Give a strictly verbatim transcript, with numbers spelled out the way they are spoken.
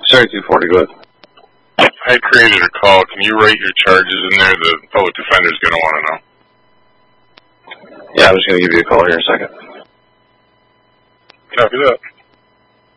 Sorry, two forty, go ahead. I created a call. Can you write your charges in there? The public defender's going to want to know. Yeah, I'm just going to give you a call here in a second. Copy that.